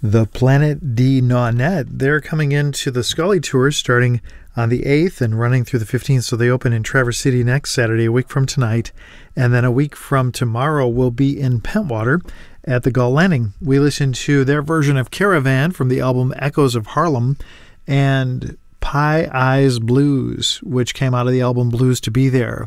The Planet D Nonet. They're coming into the Scully Tour starting on the 8th and running through the 15th. So they open in Traverse City next Saturday, a week from tonight. And then a week from tomorrow, we'll be in Pentwater at the Gull Landing. We listened to their version of Caravan from the album Echoes of Harlem and Pie Eyes Blues, which came out of the album Blues to Be There.